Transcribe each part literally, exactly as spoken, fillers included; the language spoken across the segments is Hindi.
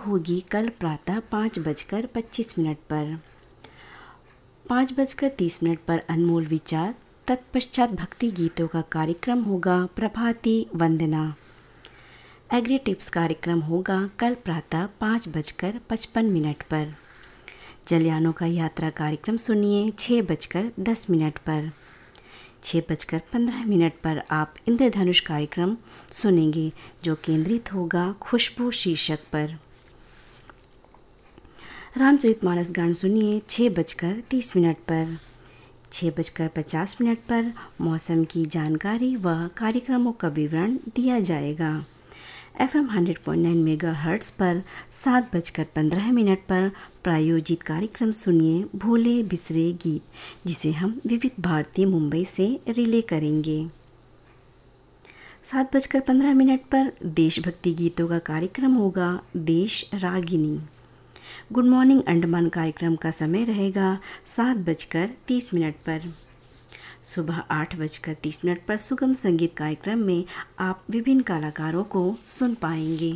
होगी कल प्रातः पाँच बजकर पच्चीस मिनट पर। पाँच बजकर तीस मिनट पर अनमोल विचार, तत्पश्चात भक्ति गीतों का कार्यक्रम होगा प्रभाती वंदना। एग्री टिप्स कार्यक्रम होगा कल प्रातः पाँच बजकर पचपन मिनट पर। जलयानों का यात्रा कार्यक्रम सुनिए छः बजकर दस मिनट पर। छः बजकर पंद्रह मिनट पर आप इंद्रधनुष कार्यक्रम सुनेंगे जो केंद्रित होगा खुशबू शीर्षक पर। रामचरितमानस गान सुनिए छः बजकर तीस मिनट पर। छः बजकर पचास मिनट पर मौसम की जानकारी व कार्यक्रमों का विवरण दिया जाएगा। F am hundred point nine mega hertz पर सात बजकर पंद्रह मिनट पर प्रायोजित कार्यक्रम सुनिए भूले बिसरे गीत, जिसे हम विविध भारती मुंबई से रिले करेंगे। सात बजकर पंद्रह मिनट पर देशभक्ति गीतों का कार्यक्रम होगा देश रागिनी। गुड मॉर्निंग अंडमान कार्यक्रम का समय रहेगा सात बजकर तीस मिनट पर। सुबह आठ बजकर तीस मिनट पर सुगम संगीत कार्यक्रम में आप विभिन्न कलाकारों को सुन पाएंगे।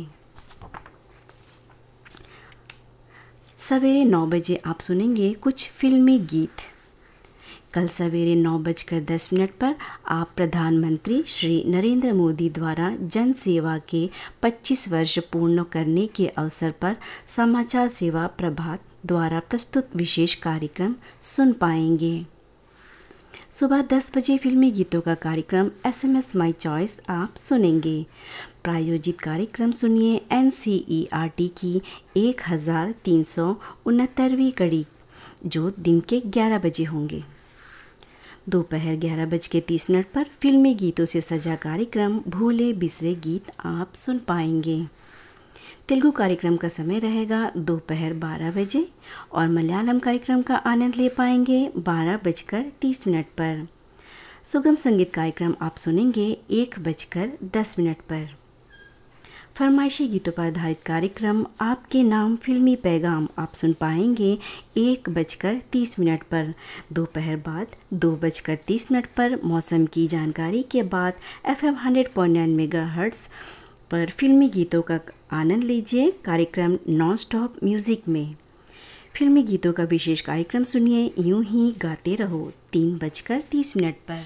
सवेरे नौ बजे आप सुनेंगे कुछ फिल्मी गीत। कल सवेरे नौ बजकर दस मिनट पर आप प्रधानमंत्री श्री नरेंद्र मोदी द्वारा जन सेवा के पच्चीस वर्ष पूर्ण करने के अवसर पर समाचार सेवा प्रभात द्वारा प्रस्तुत विशेष कार्यक्रम सुन पाएंगे। सुबह दस बजे फिल्मी गीतों का कार्यक्रम S M S my choice आप सुनेंगे। प्रायोजित कार्यक्रम सुनिए N C E R T की एक हज़ार तीन सौ उनहत्तरवीं कड़ी जो दिन के ग्यारह बजे होंगे। दोपहर ग्यारह बज के तीस मिनट पर फिल्मी गीतों से सजा कार्यक्रम भूले बिसरे गीत आप सुन पाएंगे। तेलुगु कार्यक्रम का समय रहेगा दोपहर बारह बजे और मलयालम कार्यक्रम का आनंद ले पाएंगे बारह बजकर तीस मिनट पर। सुगम संगीत कार्यक्रम आप सुनेंगे एक बजकर दस मिनट पर। फरमाइशी गीतों पर आधारित कार्यक्रम आपके नाम फिल्मी पैगाम आप सुन पाएंगे एक बजकर तीस मिनट पर। दोपहर बाद दो बजकर तीस मिनट पर मौसम की जानकारी के बाद F am hundred point nine mega hertz पर फिल्मी गीतों का आनंद लीजिए कार्यक्रम नॉन स्टॉप म्यूज़िक में। फिल्मी गीतों का विशेष कार्यक्रम सुनिए यूं ही गाते रहो तीन बजकर तीस मिनट पर।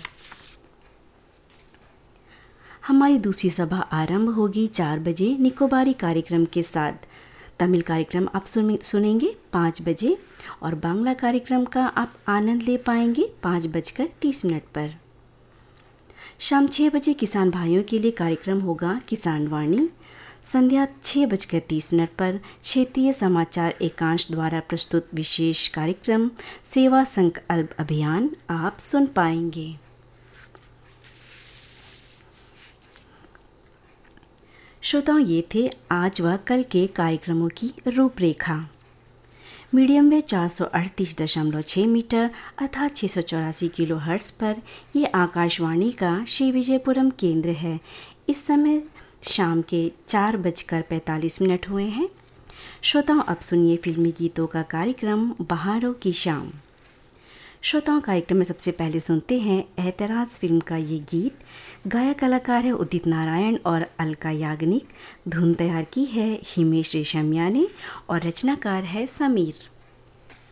हमारी दूसरी सभा आरंभ होगी चार बजे निकोबारी कार्यक्रम के साथ। तमिल कार्यक्रम आप सुनेंगे पाँच बजे और बांग्ला कार्यक्रम का आप आनंद ले पाएंगे पाँच बजकर तीस मिनट पर। शाम छः बजे किसान भाइयों के लिए कार्यक्रम होगा किसान वाणी। संध्या छः बजकर तीस मिनट पर क्षेत्रीय समाचार एकांश द्वारा प्रस्तुत विशेष कार्यक्रम सेवा संकल्प अभियान आप सुन पाएंगे। श्रोताओं, ये थे आज व कल के कार्यक्रमों की रूपरेखा। मीडियम वेव चार सौ अड़तीस दशमलव छः मीटर अर्थात छः सौ चौरासी किलो हर्ट्स पर ये आकाशवाणी का श्री विजयपुरम केंद्र है। इस समय शाम के चार बजकर पैंतालीस मिनट हुए हैं। श्रोताओं, अब सुनिए फिल्मी गीतों का कार्यक्रम बहारों की शाम। श्रोताओं, कार्यक्रम में सबसे पहले सुनते हैं एतराज़ फिल्म का ये गीत। गायक कलाकार है उदित नारायण और अलका याग्निक। धुन तैयार की है हिमेश रेशमिया ने और रचनाकार है समीर।